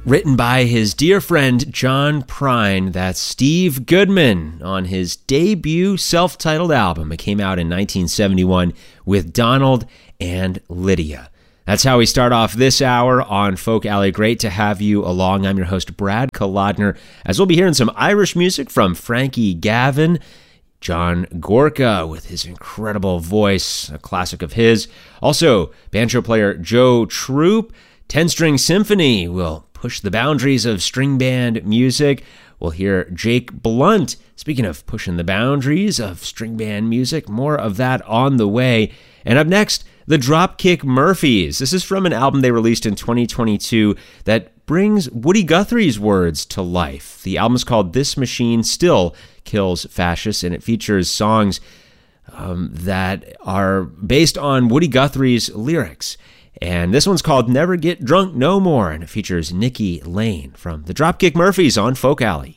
Written by his dear friend John Prine. That's Steve Goodman on his debut self-titled album. It came out in 1971 with Donald and Lydia. That's how we start off this hour on Folk Alley. Great to have you along. I'm your host, Brad Kolodner, as we'll be hearing some Irish music from Frankie Gavin, John Gorka with his incredible voice, a classic of his. Also, banjo player Joe Troop. 10-String Symphony will push the boundaries of string band music. We'll hear Jake Blunt. Speaking of pushing the boundaries of string band music, more of that on the way. And up next, the Dropkick Murphys. This is from an album they released in 2022 that brings Woody Guthrie's words to life. The album is called This Machine Still Kills Fascists, and it features songs that are based on Woody Guthrie's lyrics. And this one's called Never Get Drunk No More, and it features Nikki Lane from the Dropkick Murphys on Folk Alley.